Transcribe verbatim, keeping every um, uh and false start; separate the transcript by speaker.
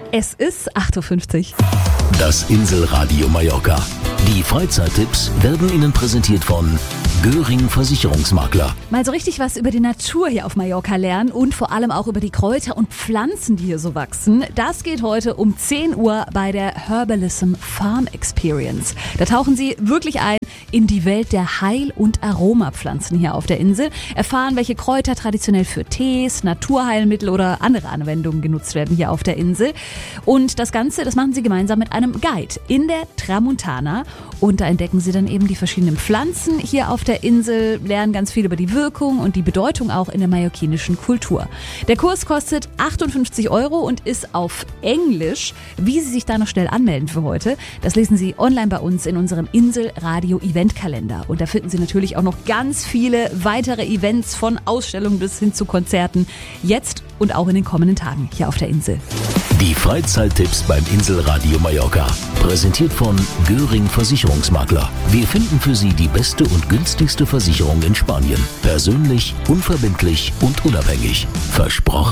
Speaker 1: Es ist acht Uhr fünfzig.
Speaker 2: Das Inselradio Mallorca. Die Freizeittipps werden Ihnen präsentiert von Göring Versicherungsmakler.
Speaker 1: Mal so richtig was über die Natur hier auf Mallorca lernen und vor allem auch über die Kräuter und Pflanzen, die hier so wachsen. Das geht heute um zehn Uhr bei der Herbalism Farm Experience. Da tauchen Sie wirklich ein in die Welt der Heil- und Aromapflanzen hier auf der Insel, erfahren, welche Kräuter traditionell für Tees, Naturheilmittel oder andere Anwendungen genutzt werden hier auf der Insel. Und das Ganze, das machen Sie gemeinsam mit einem Guide in der Tramontana. Und da entdecken Sie dann eben die verschiedenen Pflanzen hier auf der Insel, lernen ganz viel über die Wirkung und die Bedeutung auch in der mallorquinischen Kultur. Der Kurs kostet achtundfünfzig Euro und ist auf Englisch. Wie Sie sich da noch schnell anmelden für heute, das lesen Sie online bei uns in unserem Inselradio-Eventkalender. Und da finden Sie natürlich auch noch ganz viele weitere Events von Ausstellungen bis hin zu Konzerten. Jetzt und auch in den kommenden Tagen hier auf der Insel.
Speaker 2: Die Freizeittipps beim Inselradio Mallorca. Präsentiert von Göring Versicherungsmakler. Wir finden für Sie die beste und günstigste Versicherung in Spanien. Persönlich, unverbindlich und unabhängig. Versprochen.